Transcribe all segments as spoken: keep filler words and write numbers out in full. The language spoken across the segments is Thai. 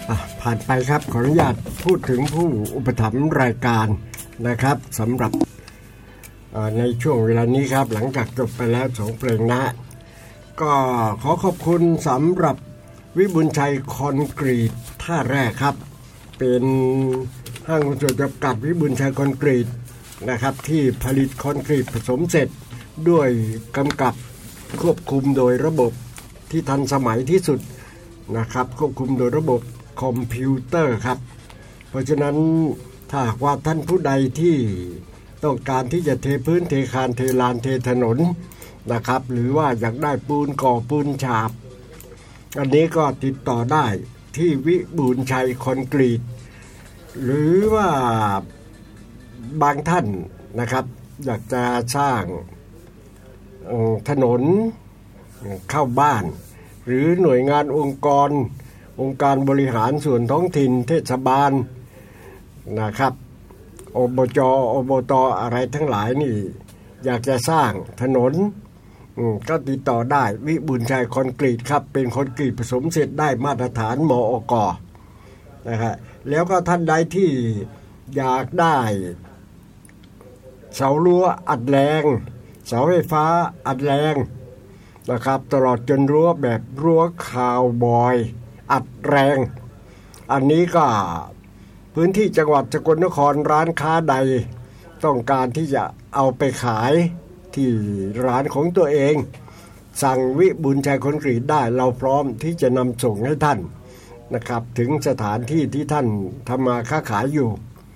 ผ่านไปครับขออนุญาตพูดถึงผู้อุปถัมภ์รายการนะครับสำหรับในช่วงเวลานี้ครับหลังจากจบไปแล้วสองเพลงนะก็ขอขอบคุณสำหรับวิบูลย์ชัยคอนกรีตท่าแร่ครับเป็นห้างหุ้นส่วนจำกัดวิบูลย์ชัยคอนกรีตนะครับที่ผลิตคอนกรีตผสมเสร็จด้วยกำกับควบคุมโดยระบบที่ทันสมัยที่สุดนะครับควบคุมโดยระบบคอมพิวเตอร์ครับเพราะฉะนั้นถ้าว่าท่านผู้ใดที่ต้องการที่จะเทพื้นเทคานเทลานเทถนนนะครับหรือว่าอยากได้ปูนก่อปูนฉาบอันนี้ก็ติดต่อได้ที่วิบูลย์ชัยคอนกรีตหรือว่าบางท่านนะครับอยากจะสร้างถนนเข้าบ้านหรือหน่วยงานองค์กรองค์การบริหารส่วนท้องถิ่นเทศบาลนะครับอบจอบตอะไรทั้งหลายนี่อยากจะสร้างถนนก็ติดต่อได้วิบูลย์ชัยคอนกรีตครับเป็นคอนกรีตผสมเสร็จได้มาตรฐานมอก.นะครับแล้วก็ท่านใดที่อยากได้เสารั้วอัดแรงเสาไฟฟ้าอัดแรงนะครับตลอดจนรั้วแบบรั้วคาวบอยอัดแรงอันนี้ก็พื้นที่จังหวัดสกลนครร้านค้าใดต้องการที่จะเอาไปขายที่ร้านของตัวเองสั่งวิบูลย์ชัยคอนกรีตได้เราพร้อมที่จะนำส่งให้ท่านนะครับถึงสถานที่ที่ท่านทำมาค้าขายอยู่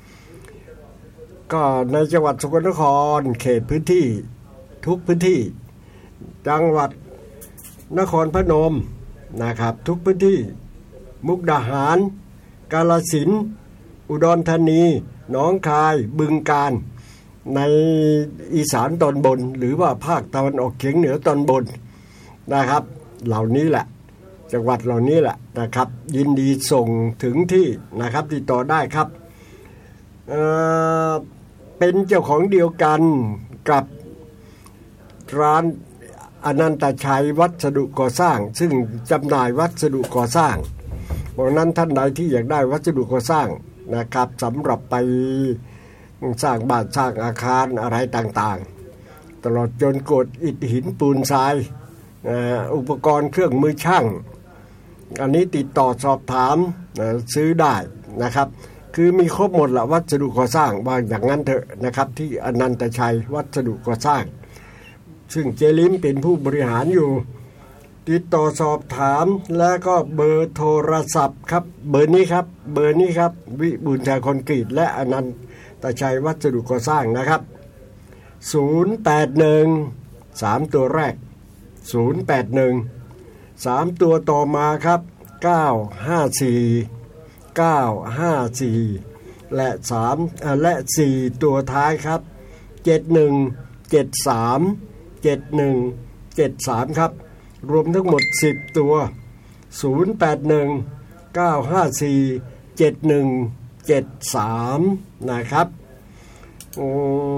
ก็ในจังหวัดสกลนครเขตพื้นที่ทุกพื้นที่จังหวัดนครพนมนะครับทุกพื้นที่มุกดาหารกาฬสินธุ์อุดรธานีหนองคายบึงกาฬในอีสานตอนบนหรือว่าภาคตะวันออกเฉียงเหนือตอนบนนะครับเหล่านี้แหละจังหวัดเหล่านี้แหละนะครับยินดีส่งถึงที่นะครับติดต่อได้ครับ เอ่อ เป็นเจ้าของเดียวกันกับร้านอนันตชัยวัสดุก่อสร้างซึ่งจำหน่ายวัสดุก่อสร้างเพราะนั้นท่านใดที่อยากได้วัสดุก่อสร้างนะครับสำหรับไปสร้างบ้านสร้างอาคารอะไรต่างๆตลอดจนกรวดอิฐหินปูนทรายอุปกรณ์เครื่องมือช่างอันนี้ติดต่อสอบถามซื้อได้นะครับคือมีครบหมดละวัสดุก่อสร้างว่าอย่างนั้นเถอะนะครับที่อนันตชัยวัสดุก่อสร้างซึ่งเจลิมเป็นผู้บริหารอยู่ติดต่อสอบถามแล้วก็เบอร์โทรศัพท์ครับเบอร์นี้ครับเบอร์นี้ครับวิบูลย์ชัยคอนกรีตและอนันตชัยวัสดุก่อสร้างนะครับศูนย์แปดหนึ่ง สามตัวแรกศูนย์แปดหนึ่ง สามตัวต่อมาครับเก้าห้าสี่ เก้าห้าสี่และสามและสี่ตัวท้ายครับเจ็ดหนึ่ง เจ็ดสาม เจ็ดหนึ่ง เจ็ดสามครับรวมทั้งหมดสิบตัวศูนย์แปดหนึ่ง เก้าห้าสี่ เจ็ดหนึ่ง เจ็ดสามนะครับโอ้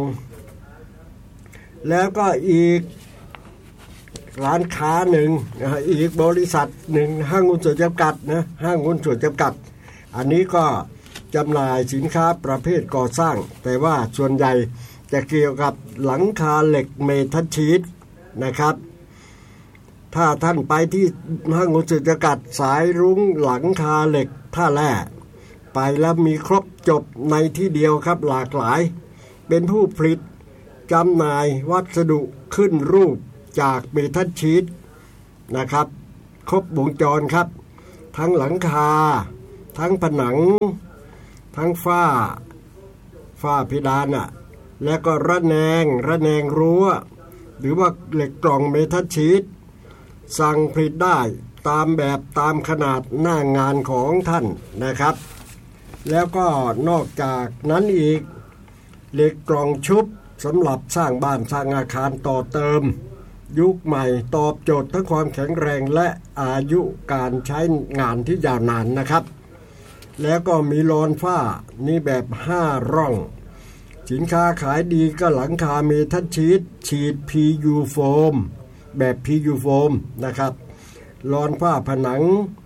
แล้วก็อีกร้านค้าหนึ่งนะอีกบริษัทหนึ่งห้างหุ้นส่วนจำกัดนะห้างหุ้นส่วนจำกัดอันนี้ก็จำหน่ายสินค้าประเภทก่อสร้างแต่ว่าส่วนใหญ่จะเกี่ยวกับหลังคาเหล็กเมทัลชีทนะครับถ้าท่านไปที่ห้างหุ้นส่วนจำกัดสายรุ้งหลังคาเหล็กท่าแร่ไปแล้วมีครบจบในที่เดียวครับหลากหลายเป็นผู้ผลิตจำหน่ายวัสดุขึ้นรูปจากเมทัลชีทนะครับครบวงจรครับทั้งหลังคาทั้งผนังทั้งฝ้าฝ้าเพดานอ่ะแล้วก็ระแนงระแนงรั้วหรือว่าเหล็กกล่องเมทัลชีทสั่งผลิตได้ตามแบบตามขนาดหน้างานของท่านนะครับแล้วก็นอกจากนั้นอีกเหล็กกล่องชุบสำหรับสร้างบ้านสร้างอาคารต่อเติมยุคใหม่ตอบโจทย์ทั้งความแข็งแรงและอายุการใช้งานที่ยาวนานนะครับแล้วก็มีลอนฝ้านี่แบบห้าร่องสินค้าขายดีก็หลังคาเมทัลชีทฉีด พี ยู โฟมแบบ พี ยู โฟมนะครับลอนฝ้าผนัง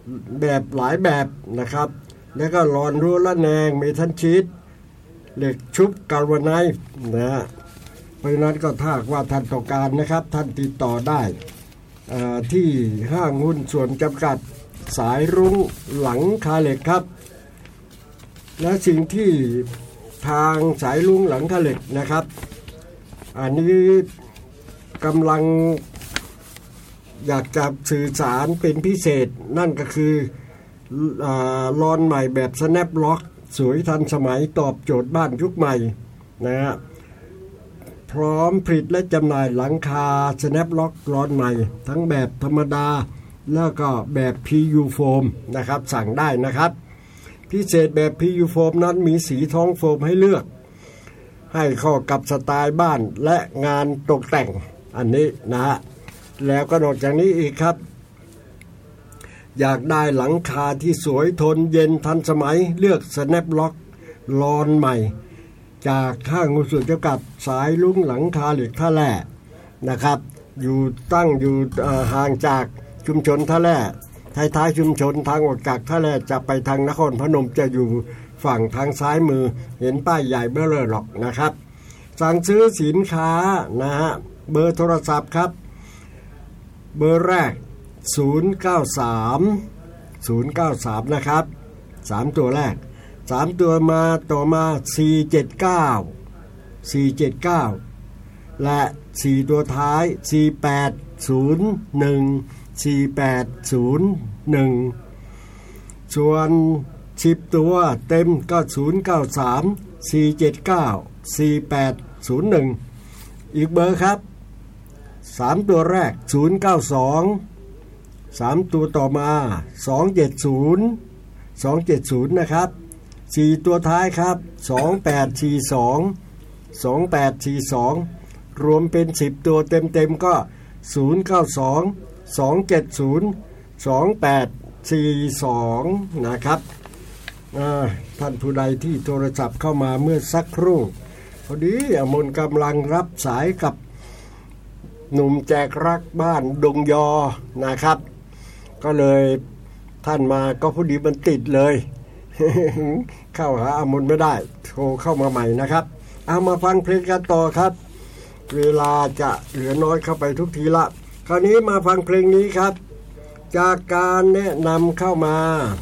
แบบหลายแบบนะครับแล้วก็รอนรั้วละแนงเมทัลชีทเหล็กชุบกาลวาไนท์นะฮะเพราะฉะนั้นก็ถ้าว่าท่านต้องการนะครับท่านติดต่อได้ที่ห้างหุ้นส่วนจำกัดสายรุ้งหลังคาเหล็กครับและสิ่งที่ทางสายรุ้งหลังคาเหล็กนะครับอันนี้กำลังอยากจะสื่อสารเป็นพิเศษนั่นก็คือลอนใหม่แบบ Snap Lock สวยทันสมัยตอบโจทย์บ้านยุคใหม่นะฮะพร้อมผลิตและจำหน่ายหลังคา Snap Lock ลอนใหม่ทั้งแบบธรรมดาแล้วก็แบบ พี ยู Foam นะครับสั่งได้นะครับพิเศษแบบ พี ยู Foam นั้นมีสีท้องโฟมให้เลือกให้เข้ากับสไตล์บ้านและงานตกแต่งอันนี้นะฮะแล้วก็นอกจากนี้อีกครับอยากได้หลังคาที่สวยทนเย็นทันสมัยเลือก Snap Lock ลอนใหม่จากห้างหุ้นส่วนจำกัดสายรุ้งหลังคาเหล็กท่าแร่นะครับอยู่ตั้งอยู่ห่างจากชุมชนท่าแร่ท้ายๆชุมชนทางออกจากท่าแร่จะไปทางนครพนมจะอยู่ฝั่งทางซ้ายมือเห็นป้ายใหญ่เบ้อเร่อหรอกนะครับสั่งซื้อสินค้านะฮะเบอร์โทรศัพท์ครับเบอร์แรกศูนย์ เก้า สาม ศูนย์ เก้า สามนะครับสามตัวแรกสามตัวมาต่อมาสี่ เจ็ด เก้า สี่ เจ็ด เก้าและสี่ตัวท้ายสี่ แปด ศูนย์ หนึ่ง สี่ แปด ศูนย์ หนึ่งส่วนสิบตัวเต็มก็ศูนย์ เก้า สาม สี่ เจ็ด เก้า สี่ แปด ศูนย์ หนึ่งอีกเบอร์ครับสามตัวแรกศูนย์ เก้า สอง สามตัวต่อมาสอง เจ็ด ศูนย์ สอง เจ็ด ศูนย์นะครับสี่ตัวท้ายครับสอง แปด สี่ สอง สอง แปด สี่ สองรวมเป็นสิบตัวเต็มๆก็ศูนย์ เก้า สอง สอง เจ็ด ศูนย์ สอง แปด สี่ สองนะครับท่านผู้ใดที่โทรศัพท์เข้ามาเมื่อสักครู่พอดีอมนกำลังรับสายกับหนุ่มแจกรักบ้านดงยอนะครับก็เลยท่านมาก็พอดีมันติดเลย เข้าหาอมนไม่ได้โทรเข้ามาใหม่นะครับเอามาฟังเพลงกันต่อครับเวลาจะเหลือน้อยเข้าไปทุกทีละคราวนี้มาฟังเพลงนี้ครับจากการแนะนำเข้ามา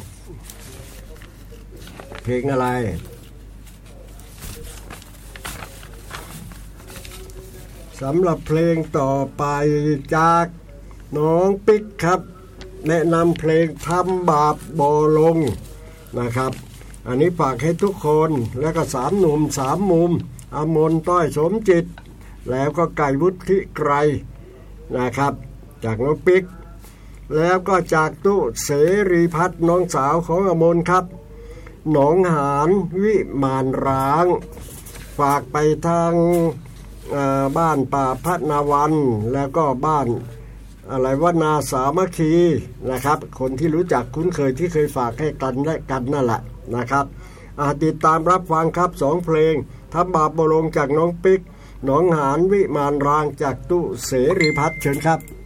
เพลงอะไรสำหรับเพลงต่อไปจากน้องปิ๊กครับแนะนำเพลงทำบาปบ่ลงนะครับอันนี้ฝากให้ทุกคนแล้วก็สามหนุ่มสามมุมอมนต้อยสมจิตแล้วก็ไก่วุฒิไกรนะครับจากน้องปิ๊กแล้วก็จากตู้เสรีพัฒน์น้องสาวของอมนครับหนองหานวิมานร้างฝากไปทางบ้านป่าพัฒนาวันแล้วก็บ้านอะไรว่านาสามัคคีนะครับคนที่รู้จักคุ้นเคยที่เคยฝากให้กันและกันนั่นแหละนะครับติดตามรับฟังครับสองเพลงทำบาปบ่ลงจากน้องปิ๊กหนองหานวิมานร้างจากตู้เสรีพัฒน์เชิญครับ